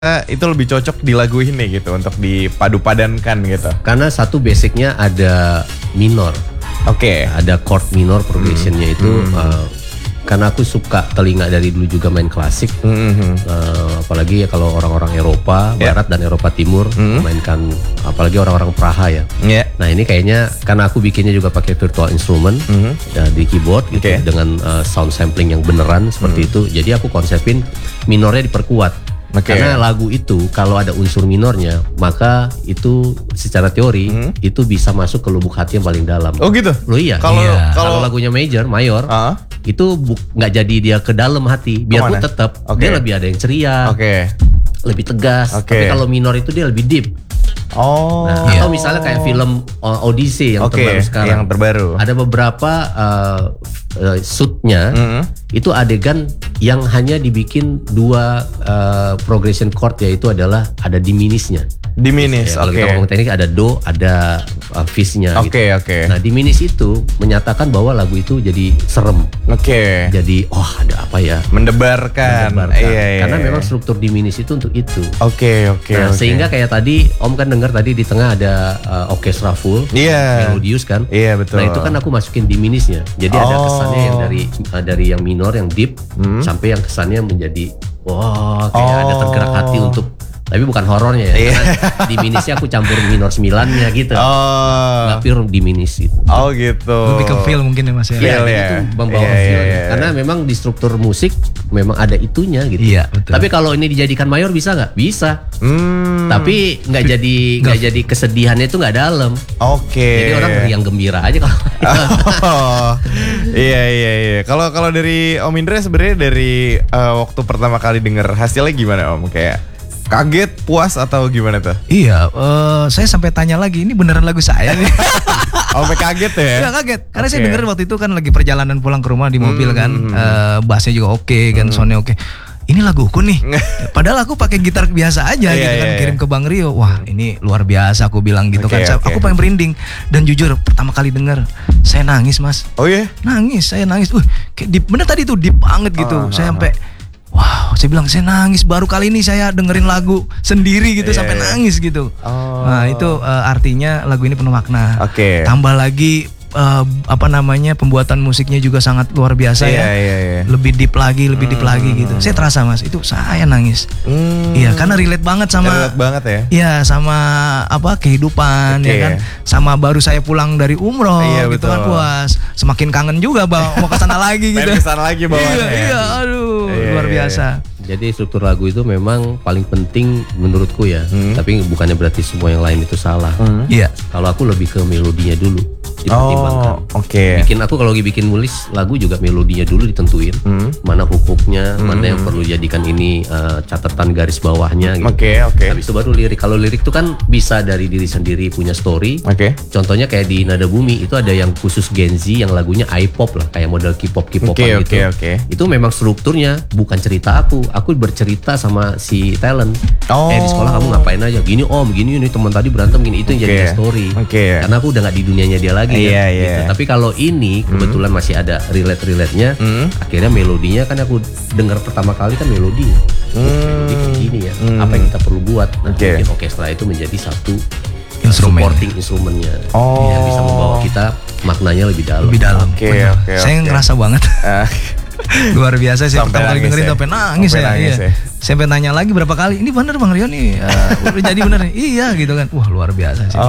itu lebih cocok di lagu ini gitu untuk dipadu-padankan gitu? Karena satu basicnya ada minor. Oke. Ada chord minor progressionnya itu karena aku suka telinga dari dulu juga main klasik. Apalagi ya kalau orang-orang Eropa Barat dan Eropa Timur mainkan, apalagi orang-orang Praha ya. Nah ini kayaknya karena aku bikinnya juga pakai virtual instrument ya, di keyboard gitu dengan sound sampling yang beneran seperti itu. Jadi aku konsepin minornya diperkuat. Karena lagu itu kalau ada unsur minornya, maka itu secara teori itu bisa masuk ke lubuk hati yang paling dalam. Oh gitu? Loh iya. Kalau lagunya mayor, itu nggak jadi dia ke dalam hati. Biarpun tetap dia lebih ada yang ceria, lebih tegas. Tapi kalau minor itu dia lebih deep. Atau misalnya kayak film Odyssey yang terbaru sekarang. Yang terbaru. Ada beberapa shootnya itu adegan yang hanya dibikin dua progression chord, yaitu adalah ada diminishnya. Diminish, Kalau kita ngomong teknik ada do, ada fizz-nya. Oke. Nah diminish itu menyatakan bahwa lagu itu jadi serem. Jadi ada apa ya? Mendebarkan. Iya. Karena memang struktur diminish itu untuk itu. Oke. Sehingga kayak tadi Om kan dengar tadi di tengah ada orkestra full, melodius kan? Iya betul. Nah itu kan aku masukin diminishnya. Jadi ada kesannya yang dari yang minor, yang deep, sampai yang kesannya menjadi kayak ada tergerak hati untuk. Tapi bukan horornya ya, karena diminishnya aku campur minor 9-nya gitu. Nggak pure diminish gitu. Gitu. Lebih ke feel mungkin ya Mas ya. Iya, itu membawa feel. Karena memang di struktur musik memang ada itunya gitu. Iya, betul. Tapi kalau ini dijadikan mayor bisa nggak? Bisa. Tapi nggak jadi kesedihannya itu nggak dalam. Jadi orang yang gembira aja kalau. Iya. Kalau dari Om Indra sebenarnya dari waktu pertama kali denger hasilnya gimana Om? Kayak kaget, puas atau gimana tuh? Iya, saya sampai tanya lagi, ini beneran lagu saya nih. Sampai kaget ya? Iya kaget, karena saya denger waktu itu kan lagi perjalanan pulang ke rumah di mobil kan, bassnya juga oke kan, soundnya oke. Ini laguku nih, padahal aku pakai gitar biasa aja gitu kan, kirim ke Bang Rio. Wah ini luar biasa, aku bilang gitu kan. Aku pengen merinding, dan jujur pertama kali denger saya nangis Mas. Saya nangis. Kayak deep, bener tadi tuh deep banget gitu. Saya sampai wow, saya bilang saya nangis, baru kali ini saya dengerin lagu sendiri gitu sampai nangis gitu. Nah itu artinya lagu ini penuh makna. Tambah lagi pembuatan musiknya juga sangat luar biasa ya. Lebih deep lagi gitu. Saya terasa Mas, itu saya nangis. Iya, karena relate banget sama. Relate banget ya. Iya, sama kehidupan ya kan. Sama baru saya pulang dari umroh gitu kan, puas. Semakin kangen juga mau ke sana lagi gitu. Pengen ke sana lagi bawahnya. Iya, aduh, luar biasa. Jadi struktur lagu itu memang paling penting menurutku ya. Tapi bukannya berarti semua yang lain itu salah. Iya. Kalau aku lebih ke melodinya dulu dipertimbangkan. Aku kalau lagi bikin nulis lagu juga melodinya dulu ditentuin. Mana hook-hooknya, mana yang perlu jadikan ini catatan garis bawahnya gitu. Habis itu baru lirik. Kalau lirik itu kan bisa dari diri sendiri punya story. Contohnya kayak di Nada Bumi itu ada yang khusus Gen Z yang lagunya I-pop lah, kayak model K-pop-K-popan gitu. Itu memang strukturnya bukan cerita aku bercerita sama si talent. Di sekolah kamu ngapain aja? Gini Om, gini ini teman tadi berantem gini, itu yang jadi story. Karena aku udah nggak di dunianya dia lagi. Gitu. Tapi kalau ini kebetulan masih ada relate-nya, akhirnya melodinya kan aku dengar pertama kali kan melodinya. Melodi kayak gini ya. Apa yang kita perlu buat? Nanti mungkin orkestra itu menjadi satu supporting instrumennya yang bisa membawa kita maknanya lebih dalam. Saya ngerasa banget. Luar biasa sih, pertama kali dengerin sampai nangis ya. Sampai nanya lagi berapa kali, ini bener Bang Rio nih, udah jadi bener nih. Iya gitu kan. Wah luar biasa sih.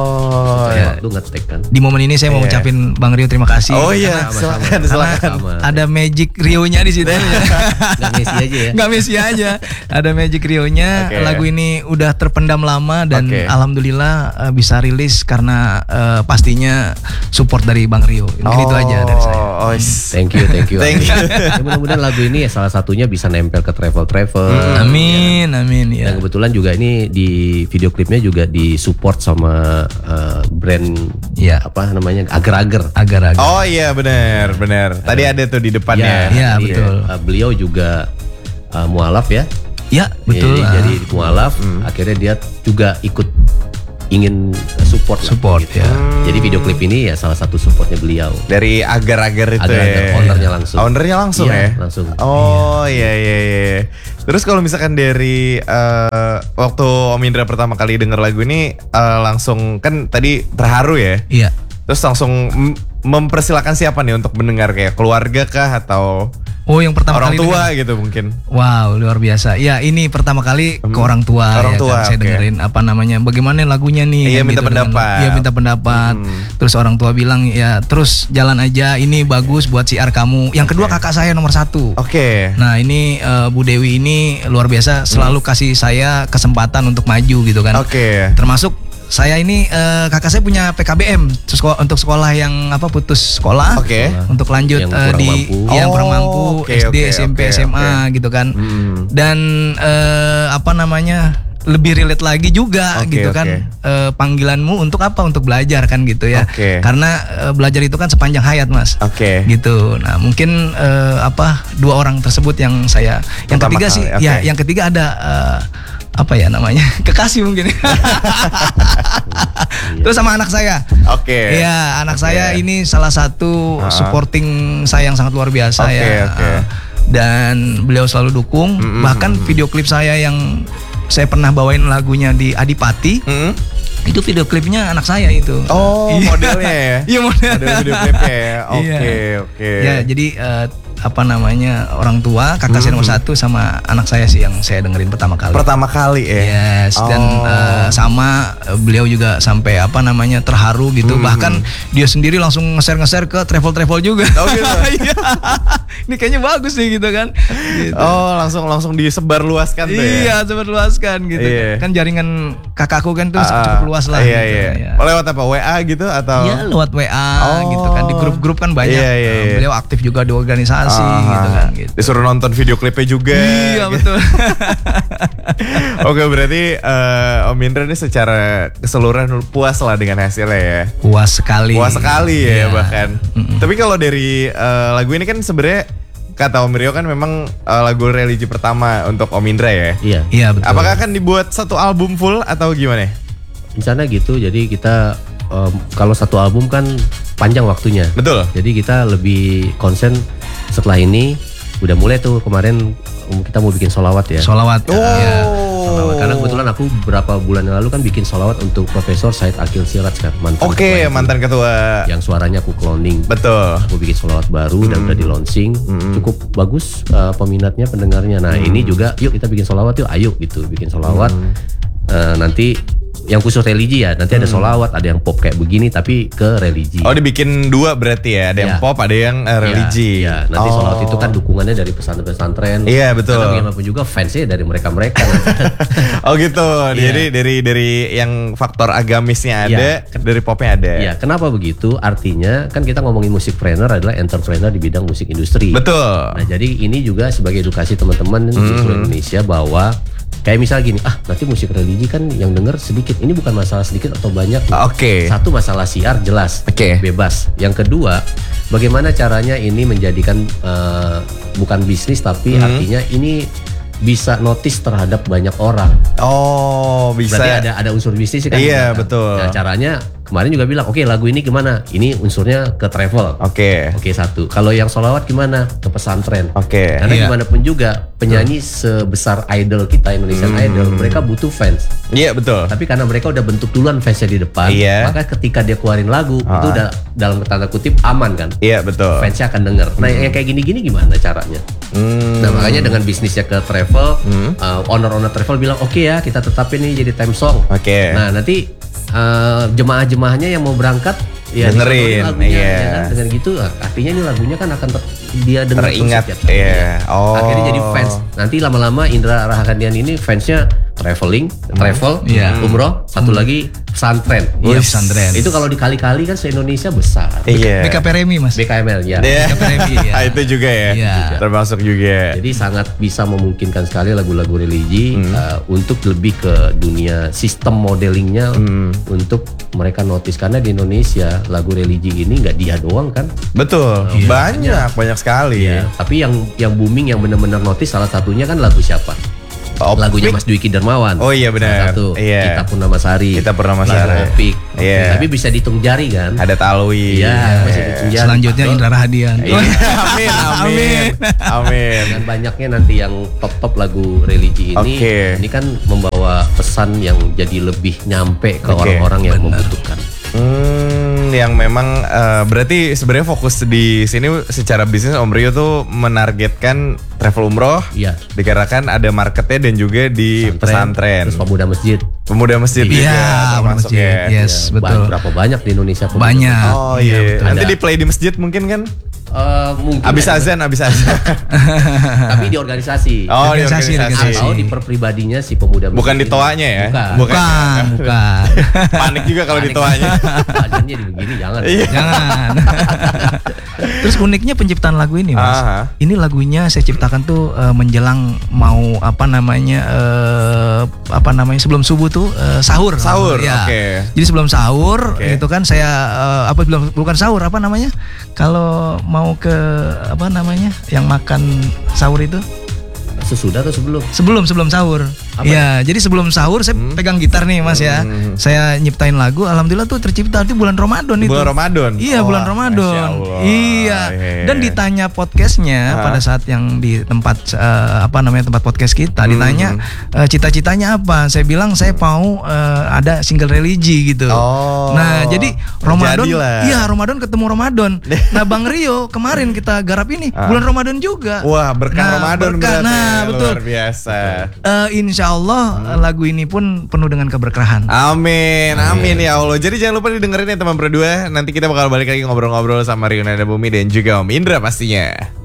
Lu ngetek kan. Di momen ini saya mau ngucapin Bang Rio terima kasih. Silakan. Ada magic Rio-nya di situ. Gak Messi aja ya. Gak Messi aja. Ada magic Rio-nya. Lagu ini udah terpendam lama dan alhamdulillah bisa rilis karena pastinya support dari Bang Rio. Mungkin itu aja dari saya. Thank you. Ya, mudah-mudahan lagu ini ya salah satunya bisa nempel ke travel. Amin ya. Dan kebetulan juga ini di video klipnya juga disupport sama brand apa namanya Agar-Agar. Oh iya benar. Tadi ada tuh di depannya. Iya betul. Beliau juga mualaf ya. Ya betul. Jadi mualaf, akhirnya dia juga ikut ingin support gitu. Ya. Jadi video klip ini ya salah satu supportnya beliau. Dari agar-agar itu ya. Ownernya langsung. Ya? Langsung. Oh iya. Terus kalau misalkan dari waktu Om Indra pertama kali denger lagu ini langsung kan tadi terharu ya? Iya. Terus langsung mempersilakan siapa nih untuk mendengar, kayak keluarga kah atau yang pertama orang kali tua gitu mungkin? Wow, luar biasa. Ya ini pertama kali ke orang tua. Kan, saya dengerin bagaimana lagunya nih. Iya, minta pendapat. Iya, minta pendapat. Terus orang tua bilang ya terus jalan aja, ini bagus buat siar kamu. Yang kedua kakak saya nomor 1. Oke. Nah ini Bu Dewi ini luar biasa, selalu kasih saya kesempatan untuk maju gitu kan. Oke. Termasuk saya ini kakak saya punya PKBM untuk sekolah yang putus sekolah, untuk lanjut yang kurang mampu, SD, SMP, SMA gitu kan. Dan lebih relate lagi juga gitu kan. Panggilanmu untuk apa? Untuk belajar kan gitu ya. Karena belajar itu kan sepanjang hayat, Mas. Gitu. Nah, mungkin 2 orang tersebut yang saya yang ketiga sih ya, yang ketiga ada kekasih mungkin. Terus sama anak saya. Iya, anak saya ini salah satu supporting saya yang sangat luar biasa ya. Dan beliau selalu dukung. Bahkan video klip saya yang saya pernah bawain lagunya di Adipati. Itu video klipnya anak saya itu. Modelnya ya? Iya, model video klipnya ya. Oke. Ya, jadi orang tua, kakak saya nomor 1 sama anak saya sih yang saya dengerin pertama kali. Pertama kali ya? Yes, dan sama beliau juga sampai terharu gitu. Bahkan dia sendiri langsung nge-share ke travel juga. Gitu. Ini kayaknya bagus nih gitu kan. Gitu. Langsung disebar luaskan tuh ya? Iya, sebar luaskan gitu. Kan jaringan kakakku kan tuh cukup luas lah. Iya. Gitu. Lewat apa? WA gitu atau? Iya, lewat WA gitu kan. Di grup-grup kan banyak. Beliau aktif juga di organisasi gitu kan. Gitu. Disuruh nonton video klipnya juga. Iya, betul. Oke, berarti Om Indra ini secara keseluruhan puas lah dengan hasilnya ya? Puas sekali ya bahkan. Tapi kalau dari lagu ini kan sebenarnya kata Om Rio kan memang lagu religi pertama untuk Om Indra ya? Iya, betul. Apakah akan dibuat satu album full atau gimana? Rencana gitu, jadi kita kalau satu album kan panjang waktunya. Betul. Jadi kita lebih konsen setelah ini. Udah mulai tuh kemarin kita mau bikin sholawat ya. Sholawat. Ya, sholawat. Karena kebetulan aku beberapa bulan yang lalu kan bikin sholawat untuk Profesor Said Akil Siraj kan, mantan ketua. Yang suaranya aku cloning. Betul. Aku bikin sholawat baru dan udah di launching. Cukup bagus peminatnya, pendengarnya. Nah ini juga yuk kita bikin sholawat yuk, ayo gitu bikin sholawat. Nanti yang khusus religi ya, nanti ada sholawat, ada yang pop kayak begini tapi ke religi. Dibikin 2 berarti ya, ada yang pop, ada yang religi. Iya, nanti sholawat itu kan dukungannya dari pesantren-pesantren. Iya, betul. Karena bagaimanapun juga fansnya dari mereka-mereka. Gitu. Jadi dari yang faktor agamisnya ada, dari popnya ada. Iya, kenapa begitu? Artinya kan kita ngomongin musikpreneur adalah entrepreneur di bidang musik industri. Betul. Nah, jadi ini juga sebagai edukasi teman-teman di seluruh Indonesia bahwa kayak misalnya gini, nanti musik religi kan yang denger sedikit. Ini bukan masalah sedikit atau banyak. Satu, masalah siar jelas, bebas. Yang kedua, bagaimana caranya ini menjadikan bukan bisnis tapi artinya ini bisa notice terhadap banyak orang. Bisa. Berarti ada unsur bisnis kan? Iya, betul. Nah, caranya kemarin juga bilang, oke, lagu ini gimana? Ini unsurnya ke travel. Oke, satu. Kalau yang sholawat gimana? Ke pesantren. Karena gimana pun juga penyanyi sebesar idol kita, Indonesian Idol, mereka butuh fans. Iya, betul. Tapi karena mereka udah bentuk duluan fansnya di depan, maka ketika dia keluarin lagu itu udah dalam tanda kutip aman kan? Iya, betul. Fansnya akan denger. Nah, yang kayak gini-gini gimana caranya? Nah, makanya dengan bisnisnya ke travel, owner-owner travel bilang oke ya, kita tetapin ini jadi theme song. Nah, nanti jemaah-jemaahnya yang mau berangkat ya dengerin lagunya, ya kan? Dengan gitu artinya ini lagunya kan akan dia dengar teringat. Akhirnya jadi fans. Nanti lama-lama Indra Rahakandian ini fansnya travel, umroh, satu lagi pesantren. Pesantren. Itu kalau dikali-kali kan se-Indonesia besar. BKP Remi, Mas. BKML ya. BKP Remi ya. Itu juga ya. Termasuk juga. Jadi sangat bisa memungkinkan sekali lagu-lagu religi untuk lebih ke dunia sistem modelingnya untuk mereka notice, karena di Indonesia lagu religi ini nggak dia doang kan. Betul. Banyak sekali. Tapi yang booming, yang benar-benar notice salah satunya kan lagu siapa? Lagunya Mas Dwiki Darmawan. Oh iya benar. Satu. Iya. Kita Purnamasari. Kita Purnamasari. Lagu Opik. Iya. Tapi bisa dihitung jari kan? Ada Talwi. Iya, masih dihitung jari. Selanjutnya Indra Rahadian. Iya. Amin. Dan banyaknya nanti yang top lagu religi ini. Oke. Ini kan membawa pesan yang jadi lebih nyampe ke orang-orang yang membutuhkan. Yang memang berarti sebenarnya fokus di sini secara bisnis Om Rio tuh menargetkan travel umroh. Iya. Dikarenakan ada marketnya dan juga di pesantren. Terus pemuda masjid. Pemuda masjid juga termasuk ya. Yes, betul. Berapa banyak di Indonesia pemuda? Banyak. Oh iya. Nanti di play di masjid mungkin kan? Mungkin abis azan. Tapi di organisasi. Oh, di organisasi. Atau di perpribadinya si pemuda masjid. Bukan di toanya ya? Bukan. Panik juga kalau di toanya. Badannya di begini jangan. Jangan. Terus uniknya penciptaan lagu ini, Mas. Ini lagunya saya ciptakan tuh menjelang mau sebelum subuh tuh sahur. Ya. Jadi sebelum sahur itu kan saya bukan sahur kalau mau ke yang makan sahur itu sesudah atau sebelum? Sebelum sahur. Iya, jadi sebelum sahur saya pegang gitar nih Mas ya. Saya nyiptain lagu, alhamdulillah tuh tercipta di bulan Ramadan itu. Bulan Ramadan. Iya, bulan Ramadan. Iya. Dan ditanya podcastnya pada saat yang di tempat tempat podcast kita ditanya cita-citanya apa? Saya bilang saya mau ada single religi gitu. Nah, jadi Ramadan. Iya, Ramadan ketemu Ramadan. Nah, Bang Rio kemarin kita garap ini bulan Ramadan juga. Wah, berkah Ramadan berarti. Nah, betul. Luar biasa. Insya Allah lagu ini pun penuh dengan keberkahan. Amin ya Allah. Jadi jangan lupa didengerin ya teman berdua. Nanti kita bakal balik lagi ngobrol-ngobrol sama Rio Nada Bumi dan juga Om Indra pastinya.